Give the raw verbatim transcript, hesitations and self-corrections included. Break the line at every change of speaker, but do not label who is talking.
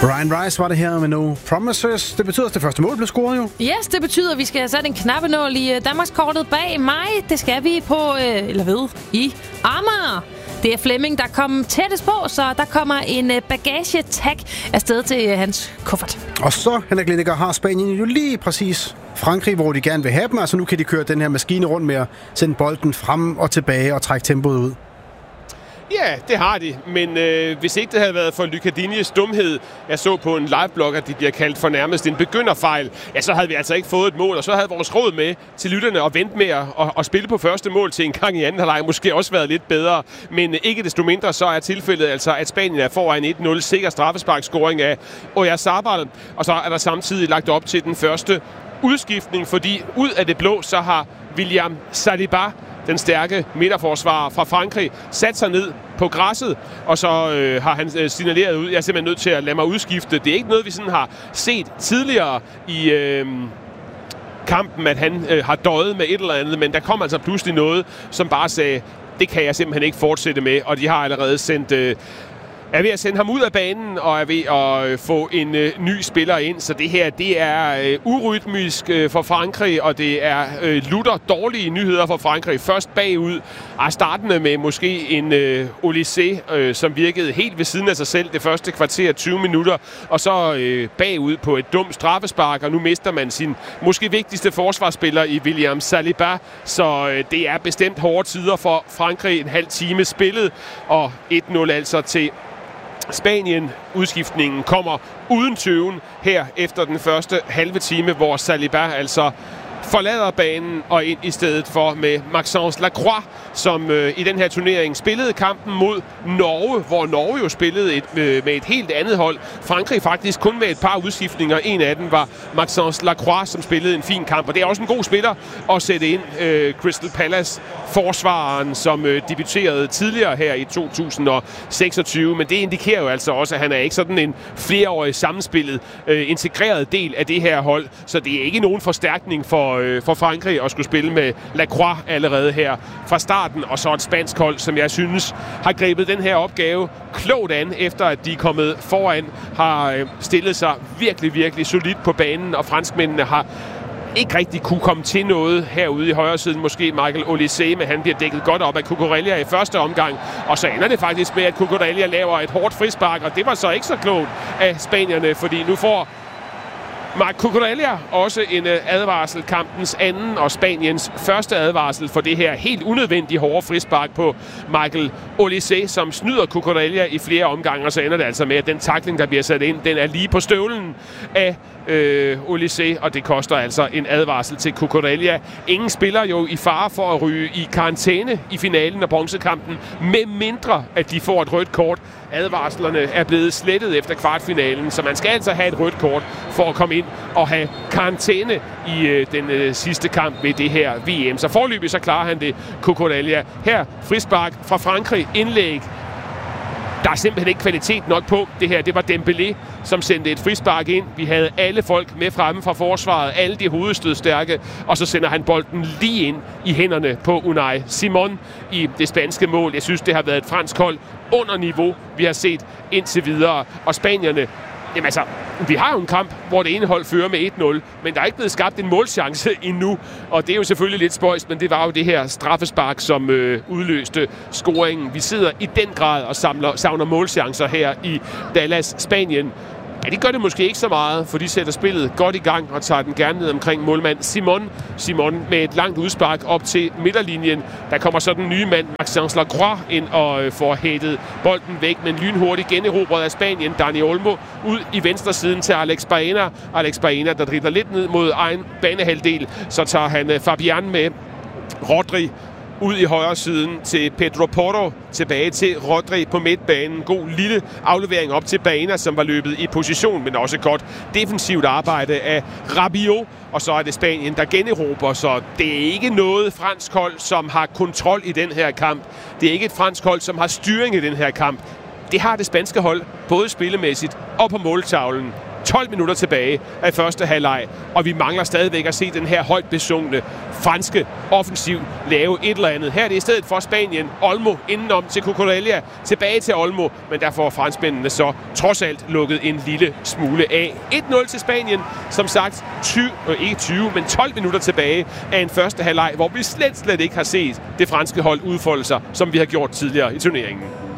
Ryan Rice var det her med No Promises. Det betyder, at det første mål blev scoret jo.
Yes, det betyder, at vi skal have sat en knappenål i Danmarkskortet bag mig. Det skal vi på, øh, eller ved, i Amager. Det er Flemming, der kom tættest på, så der kommer en bagagetag afsted til hans kuffert.
Og så, Henrik Lineker, har Spanien jo lige præcis Frankrig, hvor de gerne vil have dem. Altså nu kan de køre den her maskine rundt med at sende bolden frem og tilbage og trække tempoet ud.
Ja, det har de, men øh, hvis ikke det havde været for Lucadinies dumhed, jeg så på en liveblog, at de bliver kaldt for nærmest en begynderfejl, ja, så havde vi altså ikke fået et mål, og så havde vores råd med til lytterne at vente med at, at, at spille på første mål til en gang i anden halvleg måske også været lidt bedre, men ikke desto mindre så er tilfældet altså, at Spanien er foran et nul, sikker straffesparkscoring af Oyarzabal, og så er der samtidig lagt op til den første udskiftning, fordi ud af det blå, så har William Saliba, den stærke midterforsvarer fra Frankrig, sat sig ned på græsset, og så øh, har han øh, signaleret ud. Jeg er simpelthen nødt til at lade mig udskifte. Det er ikke noget, vi sådan har set tidligere i øh, kampen, at han øh, har døjet med et eller andet, men der kom altså pludselig noget, som bare sagde, det kan jeg simpelthen ikke fortsætte med, og de har allerede sendt... Øh, er ved at sende ham ud af banen og er ved at få en øh, ny spiller ind. Så det her, det er øh, urytmisk øh, for Frankrig, og det er øh, lutter dårlige nyheder for Frankrig. Først bagud, og startende med måske en øh, Olysée, øh, som virkede helt ved siden af sig selv det første kvarter, tyve minutter, og så øh, bagud på et dumt straffespark, og nu mister man sin måske vigtigste forsvarsspiller i William Saliba. Så øh, det er bestemt hårde tider for Frankrig. En halv time spillet, og et nul altså til Spanien. Udskiftningen kommer uden tøven her efter den første halve time, hvor Saliba altså forlader banen og ind i stedet for med Maxence Lacroix, som øh, i den her turnering spillede kampen mod Norge, hvor Norge jo spillede et, øh, med et helt andet hold. Frankrig faktisk kun med et par udskiftninger. En af dem var Maxence Lacroix, som spillede en fin kamp, og det er også en god spiller at sætte ind. Øh, Crystal Palace forsvareren, som øh, debuterede tidligere her i to tusind seksogtyve, men det indikerer jo altså også, at han er ikke sådan en flereårig sammenspillet, øh, integreret del af det her hold, så det er ikke nogen forstærkning for for Frankrig at skulle spille med Lacroix allerede her fra starten, og så et spansk hold, som jeg synes har grebet den her opgave klogt an, efter at de er kommet foran, har stillet sig virkelig, virkelig solidt på banen, og franskmændene har ikke rigtig kunne komme til noget herude i højre siden. Måske Michael Olysée, men han bliver dækket godt op af Cucurella i første omgang. Og så ender det faktisk med, at Cucurella laver et hårdt frispark, og det var så ikke så klogt af spanierne, fordi nu får Marc Cucurella også en advarsel, kampens anden og Spaniens første advarsel for det her helt unødvendige hårde frispark på Michael Olysée, som snyder Cucurella i flere omgange, og så ender det altså med, at den tackling, der bliver sat ind, den er lige på støvlen af øh, Olysée, og det koster altså en advarsel til Cucurella. Ingen spiller jo i fare for at ryge i karantæne i finalen af bronzekampen, med mindre at de får et rødt kort. Advarslerne er blevet slettet efter kvartfinalen, så man skal altså have et rødt kort for at komme ind og have karantæne i øh, den øh, sidste kamp ved det her V M. Så forløbig så klarer han det, Cucurella. Her frispark fra Frankrig, indlæg. Der er simpelthen ikke kvalitet nok på det her. Det var Dembélé, som sendte et frispark ind. Vi havde alle folk med fremme fra forsvaret, alle de hovedstødstærke, og så sender han bolden lige ind i hænderne på Unai Simon i det spanske mål. Jeg synes, det har været et fransk hold under niveau, vi har set indtil videre. Og spanierne, jamen altså, vi har jo en kamp, hvor det ene hold fører med et nul, men der er ikke blevet skabt en målchance endnu, og det er jo selvfølgelig lidt spøjst, men det var jo det her straffespark, som øh, udløste scoringen. Vi sidder i den grad og samler, savner målchancer her i Dallas, Spanien. Ja, de gør det måske ikke så meget, for de sætter spillet godt i gang og tager den gerne ned omkring målmand Simon. Simon med et langt udspark op til midterlinjen. Der kommer så den nye mand, Maxence Lacroix, ind og øh, får hættet bolden væk, men lynhurtigt generobret af Spanien. Dani Olmo ud i venstre siden til Alex Baena. Alex Baena, der dribler lidt ned mod egen banehalvdel. Så tager han øh, Fabian med. Rodri ud i højre siden til Pedro Porro, tilbage til Rodri på midtbanen. God lille aflevering op til Baena, som var løbet i position, men også godt defensivt arbejde af Rabiot. Og så er det Spanien, der generober, så det er ikke noget fransk hold, som har kontrol i den her kamp. Det er ikke et fransk hold, som har styring i den her kamp. Det har det spanske hold, både spillemæssigt og på måltavlen. tolv minutter tilbage af første halvleg, og vi mangler stadigvæk at se den her højt besungne franske offensiv lave et eller andet. Her er det i stedet for Spanien. Olmo indenom til Cucurella, tilbage til Olmo, men der får franskmændene så trods alt lukket en lille smule af. et nul til Spanien, som sagt tyve, ikke tyve, men tolv minutter tilbage af en første halvleg, hvor vi slet, slet ikke har set det franske hold udfolde sig, som vi har gjort tidligere i turneringen.